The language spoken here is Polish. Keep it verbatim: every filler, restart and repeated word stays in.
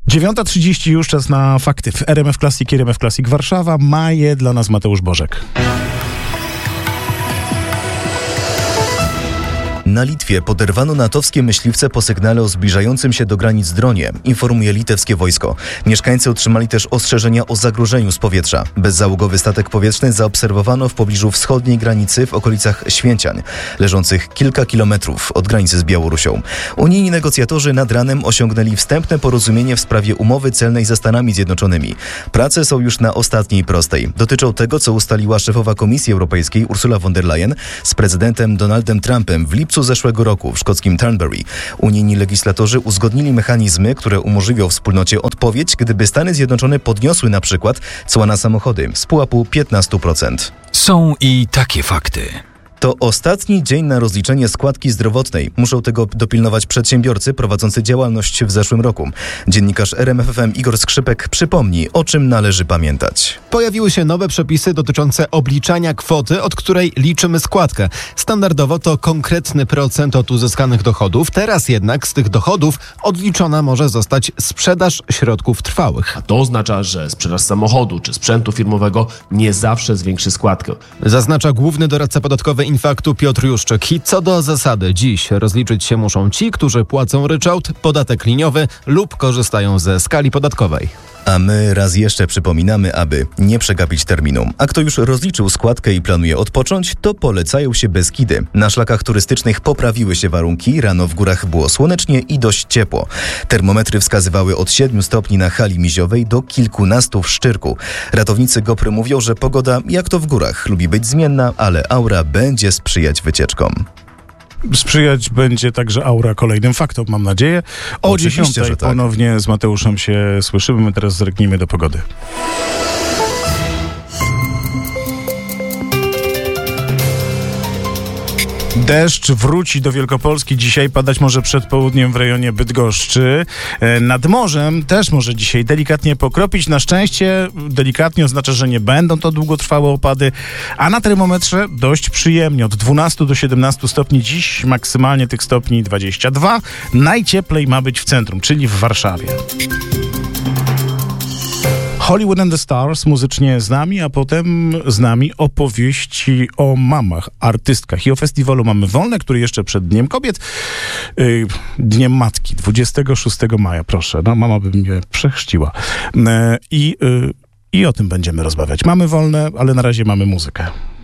dziewiąta trzydzieści już czas na fakty. W R M F Classic i R M F Classic Warszawa ma je dla nas Mateusz Bożek. Na Litwie poderwano natowskie myśliwce po sygnale o zbliżającym się do granic dronie, informuje litewskie wojsko. Mieszkańcy otrzymali też ostrzeżenia o zagrożeniu z powietrza. Bezzałogowy statek powietrzny zaobserwowano w pobliżu wschodniej granicy w okolicach Święcian, leżących kilka kilometrów od granicy z Białorusią. Unijni negocjatorzy nad ranem osiągnęli wstępne porozumienie w sprawie umowy celnej ze Stanami Zjednoczonymi. Prace są już na ostatniej prostej. Dotyczą tego, co ustaliła szefowa Komisji Europejskiej Ursula von der Leyen z prezydentem Donaldem Trumpem w lipcu zeszłego roku w szkockim Turnberry. Unijni legislatorzy uzgodnili mechanizmy, które umożliwią wspólnocie odpowiedź, gdyby Stany Zjednoczone podniosły na przykład cła na samochody z pułapu piętnaście procent. Są i takie fakty. To ostatni dzień na rozliczenie składki zdrowotnej. Muszą tego dopilnować przedsiębiorcy prowadzący działalność w zeszłym roku. Dziennikarz R M F F M Igor Skrzypek przypomni, o czym należy pamiętać. Pojawiły się nowe przepisy dotyczące obliczania kwoty, od której liczymy składkę. Standardowo to konkretny procent od uzyskanych dochodów. Teraz jednak z tych dochodów odliczona może zostać sprzedaż środków trwałych. A to oznacza, że sprzedaż samochodu czy sprzętu firmowego nie zawsze zwiększy składkę. Zaznacza główny doradca podatkowy Infaktu Piotr Juszczyk. I co do zasady, dziś rozliczyć się muszą ci, którzy płacą ryczałt, podatek liniowy lub korzystają ze skali podatkowej. A my raz jeszcze przypominamy, aby nie przegapić terminu. A kto już rozliczył składkę i planuje odpocząć, to polecają się Beskidy. Na szlakach turystycznych poprawiły się warunki, rano w górach było słonecznie i dość ciepło. Termometry wskazywały od siedmiu stopni na Hali Miziowej do kilkunastu w Szczyrku. Ratownicy GoPry mówią, że pogoda, jak to w górach, lubi być zmienna, ale aura będzie sprzyjać wycieczkom. Sprzyjać będzie także aura kolejnym faktom, mam nadzieję. O dziesiątej że tak. Ponownie z Mateuszem się słyszymy. My teraz zerknijmy do pogody. Deszcz wróci do Wielkopolski. Dzisiaj padać może przed południem w rejonie Bydgoszczy. Nad morzem też może dzisiaj delikatnie pokropić. Na szczęście delikatnie oznacza, że nie będą to długotrwałe opady. A na termometrze dość przyjemnie. Od dwunastu do siedemnastu stopni. Dziś maksymalnie tych stopni dwadzieścia dwa. Najcieplej ma być w centrum, czyli w Warszawie. Hollywood and the Stars muzycznie z nami, a potem z nami opowieści o mamach, artystkach. I o festiwalu Mamy Wolne, który jeszcze przed Dniem Kobiet, yy, Dniem Matki, dwudziestego szóstego maja, proszę. No, mama by mnie przechrzciła. Yy, I yy, i o tym będziemy rozmawiać. Mamy wolne, ale na razie mamy muzykę.